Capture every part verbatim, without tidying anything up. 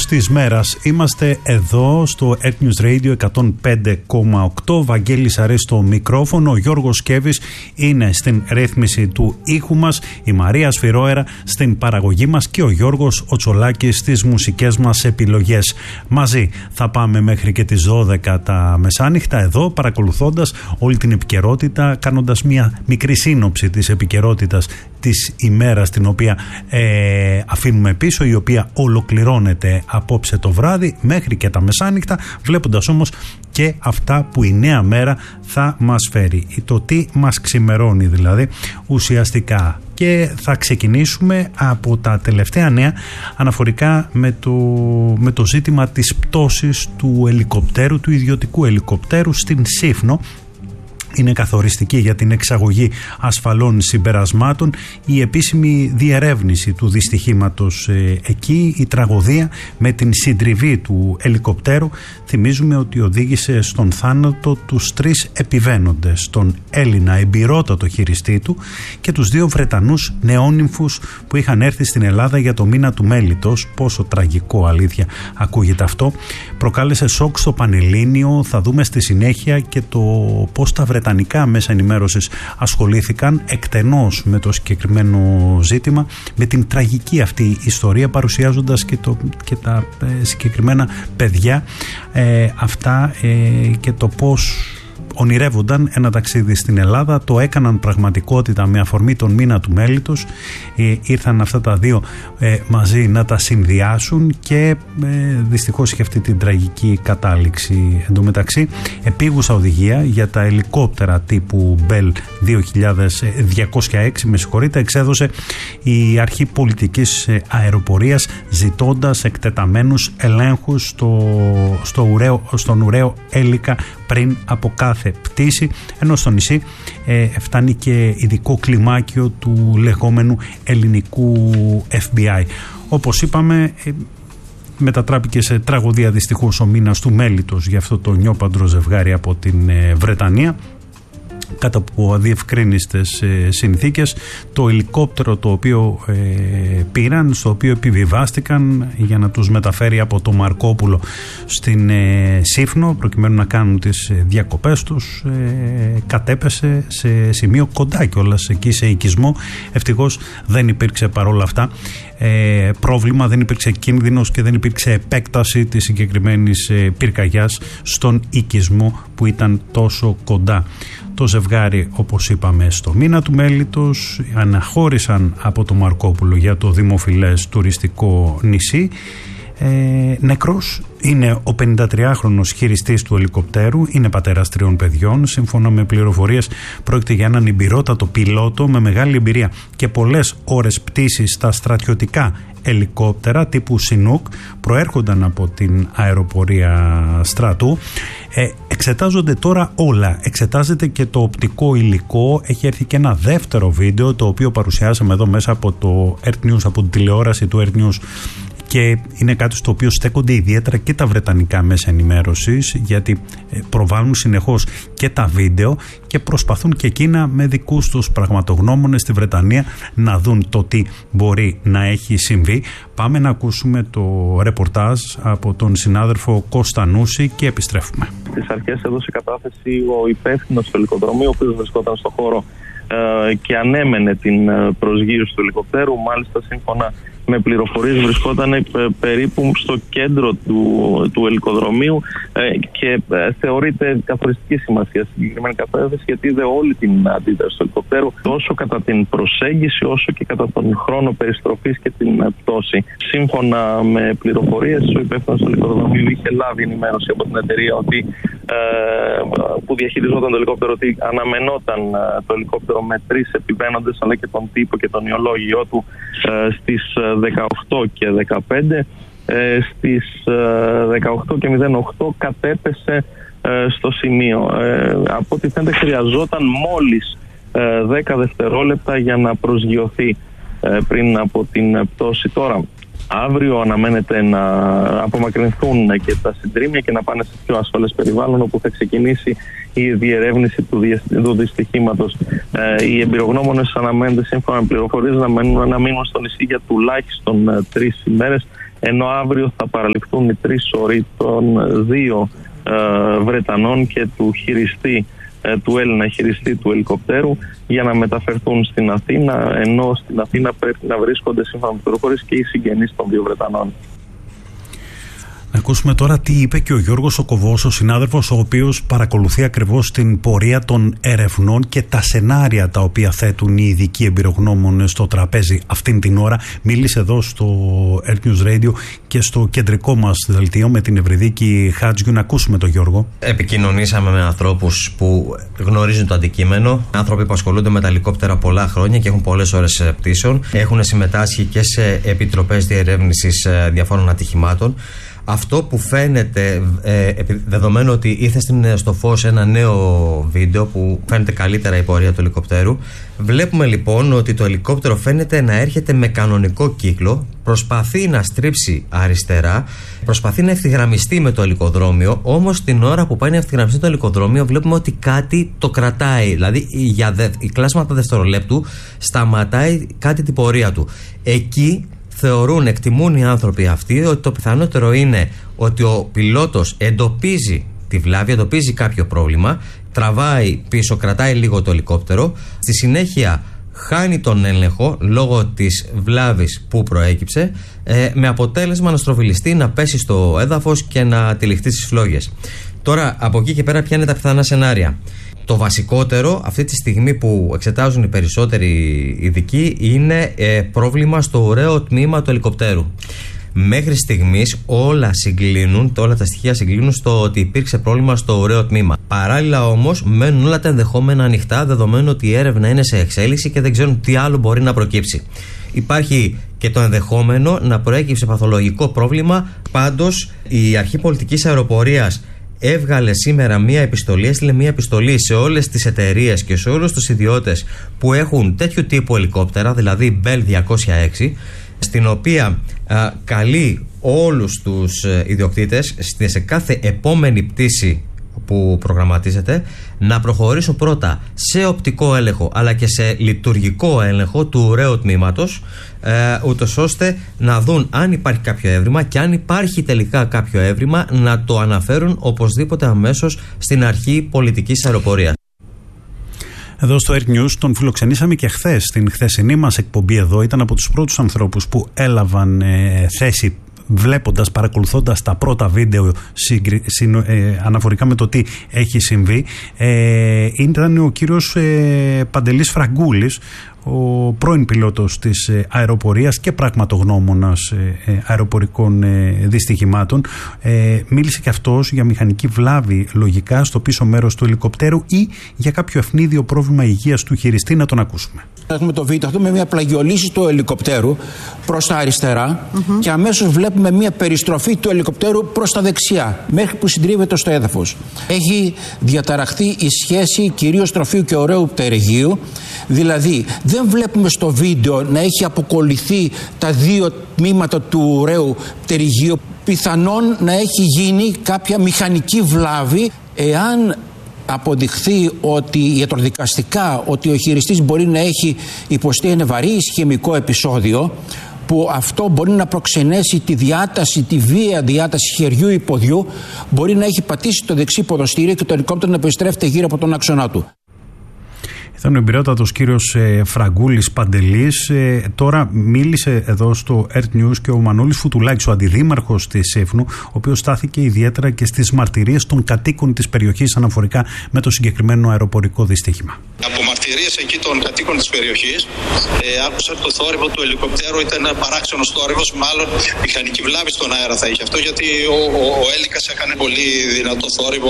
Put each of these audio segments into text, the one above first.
τέλος της μέρας. Είμαστε εδώ στο Earth News Radio εκατόν πέντε κόμμα οκτώ. Βαγγέλης Αρής στο μικρόφωνο. Ο Γιώργος Σκέβης είναι στην ρύθμιση του ήχου μας. Η Μαρία Σφυρόερα στην παραγωγή μας και ο Γιώργος Οτσολάκης στις μουσικές μας επιλογές. Μαζί θα πάμε μέχρι και τις δώδεκα τα μεσάνυχτα εδώ, παρακολουθώντας όλη την επικαιρότητα, κάνοντας μια μικρή σύνοψη της επικαιρότητας της ημέρας την οποία ε, αφήνουμε πίσω, η οποία ολοκληρώνεται απόψε το βράδυ μέχρι και τα μεσάνυχτα, βλέποντας όμως και αυτά που η νέα μέρα θα μας φέρει, το τι μας ξημερώνει δηλαδή ουσιαστικά. Και θα ξεκινήσουμε από τα τελευταία νέα αναφορικά με το, με το ζήτημα της πτώσης του ελικοπτέρου, του ιδιωτικού ελικοπτέρου στην Σύφνο. Είναι καθοριστική για την εξαγωγή ασφαλών συμπερασμάτων η επίσημη διερεύνηση του δυστυχήματος ε, εκεί, η τραγωδία με την συντριβή του ελικοπτέρου. Θυμίζουμε ότι οδήγησε στον θάνατο τους τρεις επιβαίνοντες, τον Έλληνα εμπειρότατο χειριστή του και τους δύο Βρετανούς νεόνυμφους που είχαν έρθει στην Ελλάδα για το μήνα του Μέλιτος. Πόσο τραγικό, αλήθεια ακούγεται αυτό. Προκάλεσε σοκ στο Πανελλήνιο. Θα δούμε στη συνέχεια και το πώς τα βρετανικά μέσα ενημέρωσης ασχολήθηκαν εκτενώς με το συγκεκριμένο ζήτημα, με την τραγική αυτή ιστορία, παρουσιάζοντας και, το, και τα ε, συγκεκριμένα παιδιά ε, αυτά ε, και το πώς ονειρεύονταν ένα ταξίδι στην Ελλάδα, το έκαναν πραγματικότητα με αφορμή τον μήνα του Μέλιτος. Ε, ήρθαν αυτά τα δύο ε, μαζί να τα συνδυάσουν και ε, δυστυχώς είχε αυτή την τραγική κατάληξη. Εν τω μεταξύ, επίγουσα οδηγία για τα ελικόπτερα τύπου Bell δύο χιλιάδες διακόσια έξι, με συγχωρείτε, εξέδωσε η Αρχή Πολιτικής Αεροπορίας, ζητώντας εκτεταμένους ελέγχους στο, στο ουραίο, στον ουραίο Έλικα πριν από κάθε πτήση, ενώ στο νησί ε, φτάνει και ειδικό κλιμάκιο του λεγόμενου ελληνικού εφ μπι άι. Όπως είπαμε, ε, μετατράπηκε σε τραγωδία δυστυχώς ο μήνας του Μέλιτος για αυτό το νιόπαντρο ζευγάρι από την ε, Βρετανία, κατά από αδιευκρίνιστες ε, συνθήκες. Το ελικόπτερο το οποίο ε, πήραν, στο οποίο επιβιβάστηκαν για να τους μεταφέρει από το Μαρκόπουλο στην ε, Σύφνο προκειμένου να κάνουν τις ε, διακοπές τους, ε, κατέπεσε σε σημείο κοντά κιόλας εκεί σε οικισμό. Ευτυχώς δεν υπήρξε παρόλα αυτά ε, πρόβλημα, δεν υπήρξε κίνδυνος και δεν υπήρξε επέκταση της συγκεκριμένης ε, πυρκαγιάς στον οικισμό που ήταν τόσο κοντά. Το ζευγάρι, όπως είπαμε, στο μήνα του Μέλιτος αναχώρησαν από το Μαρκόπουλο για το δημοφιλές τουριστικό νησί. Ε, νεκρός είναι ο πενηντατριάχρονος χειριστής του ελικοπτέρου, είναι πατέρας τριών παιδιών. Σύμφωνα με πληροφορίες, πρόκειται για έναν εμπειρότατο πιλότο με μεγάλη εμπειρία και πολλές ώρες πτήσης στα στρατιωτικά ελικόπτερα τύπου Chinook, προέρχονταν από την αεροπορία στρατού. Ε, εξετάζονται τώρα όλα. Εξετάζεται και το οπτικό υλικό. Έχει έρθει και ένα δεύτερο βίντεο, το οποίο παρουσιάσαμε εδώ μέσα από το Earth News, από την τηλεόραση του Earth News, και είναι κάτι στο οποίο στέκονται ιδιαίτερα και τα βρετανικά μέσα ενημέρωσης, γιατί προβάλλουν συνεχώς και τα βίντεο και προσπαθούν και εκείνα με δικούς τους πραγματογνώμονες στη Βρετανία να δουν το τι μπορεί να έχει συμβεί. Πάμε να ακούσουμε το ρεπορτάζ από τον συνάδελφο Κώστα Νούση και επιστρέφουμε. Στις αρχές έδωσε κατάθεση ο υπεύθυνος του ελικοδρομίου, ο οποίος βρισκόταν στο χώρο ε, και ανέμενε την προσγείωση του ελικοπτέρου. Μάλιστα, σύμφωνα με πληροφορίες, βρισκόταν περίπου στο κέντρο του, του ελικοδρομίου ε, και ε, θεωρείται καθοριστική σημασία στη συγκεκριμένη κατάσταση, γιατί είδε όλη την αντίδραση του ελικοπτέρου, τόσο κατά την προσέγγιση όσο και κατά τον χρόνο περιστροφής και την ε, πτώση. Σύμφωνα με πληροφορίες, ο υπεύθυνος του ελικοδρομίου είχε λάβει ενημέρωση από την εταιρεία ότι, ε, που διαχειριζόταν το ελικόπτερο, ότι αναμενόταν ε, το ελικόπτερο με τρεις επιβαίνοντες, αλλά και τον τύπο και τον ιολόγιο του ε, στις δεκαοκτώ και δεκαπέντε. Ε, στις ε, δεκαοκτώ και μηδέν οκτώ κατέπεσε ε, στο σημείο. Ε, από ό,τι φαίνεται χρειαζόταν μόλις ε, δέκα δευτερόλεπτα για να προσγειωθεί ε, πριν από την πτώση. Τώρα, αύριο αναμένεται να απομακρυνθούν και τα συντρίμμια και να πάνε σε πιο ασφαλές περιβάλλον, όπου θα ξεκινήσει η διερεύνηση του, του δυστυχήματος. Ε, οι εμπειρογνώμονες αναμένονται, σύμφωνα με πληροφορίες, να, μένουν, να μείνουν στο νησί για τουλάχιστον ε, τρεις ημέρες, ενώ αύριο θα παραληφθούν οι τρεις σωροί των δύο ε, Βρετανών και του χειριστή, ε, του Έλληνα χειριστή του ελικοπτέρου, για να μεταφερθούν στην Αθήνα, ενώ στην Αθήνα πρέπει να βρίσκονται σύμφωνα με πληροφορίες και οι συγγενείς των δύο Βρετανών. Να ακούσουμε τώρα τι είπε και ο Γιώργος ο Κοβός, ο συνάδελφος, ο οποίος παρακολουθεί ακριβώς την πορεία των ερευνών και τα σενάρια τα οποία θέτουν οι ειδικοί εμπειρογνώμονες στο τραπέζι αυτήν την ώρα. Μίλησε εδώ στο Earth News Radio και στο κεντρικό μας δελτίο με την Ευρυδίκη Χάτζιου. Να ακούσουμε τον Γιώργο. Επικοινωνήσαμε με ανθρώπους που γνωρίζουν το αντικείμενο, άνθρωποι που ασχολούνται με τα ελικόπτερα πολλά χρόνια και έχουν πολλές ώρες πτήσεων. Έχουν συμμετάσχει και σε επιτροπές διερεύνησης διαφόρων ατυχημάτων. Αυτό που φαίνεται, ε, δεδομένου ότι ήρθε στο φως ένα νέο βίντεο που φαίνεται καλύτερα η πορεία του ελικοπτέρου, βλέπουμε λοιπόν ότι το ελικόπτερο φαίνεται να έρχεται με κανονικό κύκλο, προσπαθεί να στρίψει αριστερά, προσπαθεί να ευθυγραμμιστεί με το ελικοδρόμιο, όμως την ώρα που πάει να ευθυγραμμιστεί το ελικοδρόμιο βλέπουμε ότι κάτι το κρατάει, δηλαδή για δε, η κλάσματα δευτερολέπτου σταματάει κάτι την πορεία του. Εκεί θεωρούν, εκτιμούν οι άνθρωποι αυτοί ότι το πιθανότερο είναι ότι ο πιλότος εντοπίζει τη βλάβη, εντοπίζει κάποιο πρόβλημα, τραβάει πίσω, κρατάει λίγο το ελικόπτερο, στη συνέχεια χάνει τον έλεγχο λόγω της βλάβης που προέκυψε, ε, με αποτέλεσμα να στροβιλιστεί, να πέσει στο έδαφος και να τυλιχτεί στις φλόγες. Τώρα από εκεί και πέρα ποια είναι τα πιθανά σενάρια. Το βασικότερο αυτή τη στιγμή που εξετάζουν οι περισσότεροι ειδικοί είναι ε, πρόβλημα στο ωραίο τμήμα του ελικοπτέρου. Μέχρι στιγμής όλα συγκλίνουν, όλα τα στοιχεία συγκλίνουν στο ότι υπήρξε πρόβλημα στο ωραίο τμήμα. Παράλληλα όμως μένουν όλα τα ενδεχόμενα ανοιχτά, δεδομένου ότι η έρευνα είναι σε εξέλιξη και δεν ξέρουν τι άλλο μπορεί να προκύψει. Υπάρχει και το ενδεχόμενο να προέκυψε παθολογικό πρόβλημα. Πάντως η Αρχή Πολιτικής Αεροπορίας έβγαλε σήμερα μία επιστολή, έστειλε μία επιστολή σε όλες τις εταιρείες και σε όλους τους ιδιώτες που έχουν τέτοιου τύπου ελικόπτερα, δηλαδή Bell διακόσια έξι, στην οποία α, καλεί όλους τους ιδιοκτήτες σε κάθε επόμενη πτήση που προγραμματίζεται να προχωρήσουν πρώτα σε οπτικό έλεγχο αλλά και σε λειτουργικό έλεγχο του ωραίου τμήματος, ε, ούτως ώστε να δουν αν υπάρχει κάποιο έβριμα και αν υπάρχει τελικά κάποιο έβριμα να το αναφέρουν οπωσδήποτε αμέσως στην Αρχή Πολιτικής Αεροπορίας. Εδώ στο Earth News τον φιλοξενήσαμε και χθες στην χθεσινή μας εκπομπή εδώ. Ήταν από τους πρώτους ανθρώπους που έλαβαν ε, θέση βλέποντας, παρακολουθώντας τα πρώτα βίντεο συγκρι... συνο... ε, αναφορικά με το τι έχει συμβεί. Ε, ήταν ο κύριος ε, Παντελής Φραγκούλης, ο πρώην πιλότος της ε, αεροπορίας και πραγματογνώμονας ε, ε, αεροπορικών ε, δυστυχημάτων. Ε, μίλησε και αυτός για μηχανική βλάβη λογικά στο πίσω μέρος του ελικοπτέρου ή για κάποιο ευνίδιο πρόβλημα υγείας του χειριστή. Να τον ακούσουμε. Έχουμε το βίντεο αυτό με μια πλαγιολύση του ελικοπτέρου προς τα αριστερά mm-hmm. και αμέσως βλέπουμε μια περιστροφή του ελικοπτέρου προς τα δεξιά μέχρι που συντρίβεται στο έδαφος. Έχει διαταραχθεί η σχέση κυρίως τροφίου και ωραίου πτερυγίου, δηλαδή δεν βλέπουμε στο βίντεο να έχει αποκολληθεί τα δύο τμήματα του ωραίου πτερυγίου. Πιθανόν να έχει γίνει κάποια μηχανική βλάβη εάν αποδειχθεί ότι ιατροδικαστικά ότι ο χειριστής μπορεί να έχει υποστεί ένα βαρύ ισχυμικό επεισόδιο, που αυτό μπορεί να προξενέσει τη διάταση, τη βία διάταση χεριού ή ποδιού, μπορεί να έχει πατήσει το δεξί ποδοστήριο και το ελικόπτερο να περιστρέφεται γύρω από τον άξονά του. Ήταν ο εμπειρότατος κύριος ε, Φραγκούλης Παντελής. Ε, τώρα μίλησε εδώ στο Earth News και ο Μανώλης Φουτουλάκης, ο αντιδήμαρχος της Έφνου, ο οποίος στάθηκε ιδιαίτερα και στις μαρτυρίες των κατοίκων της περιοχής αναφορικά με το συγκεκριμένο αεροπορικό δυστύχημα. Από μαρτυρίες εκεί των κατοίκων της περιοχής, ε, άκουσα το θόρυβο του ελικοπτέρου ήταν ένα παράξενος θόρυβος, μάλλον μηχανική βλάβη στον αέρα θα είχε αυτό, γιατί ο, ο, ο Έλικας έκανε πολύ δυνατό θόρυβο.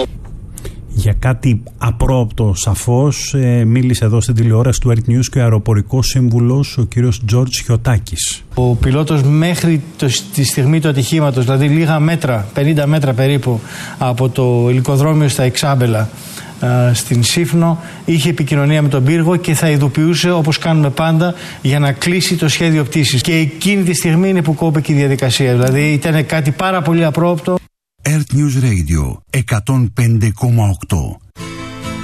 Για κάτι απρόοπτο σαφώς ε, μίλησε εδώ στην τηλεόραση του Earth News και ο αεροπορικός σύμβουλος ο κύριος Τζορτζ Χιωτάκης. Ο πιλότος μέχρι το, τη στιγμή του ατυχήματος, δηλαδή λίγα μέτρα, πενήντα μέτρα περίπου από το ελικοδρόμιο στα Εξάμπελα ε, στην Σύφνο, είχε επικοινωνία με τον πύργο και θα ειδοποιούσε όπως κάνουμε πάντα για να κλείσει το σχέδιο πτήσης. Και εκείνη τη στιγμή είναι που κόπηκε η διαδικασία, δηλαδή ήταν κάτι πάρα πολύ απρόοπτο. Earth News Radio εκατόν πέντε κόμμα οκτώ.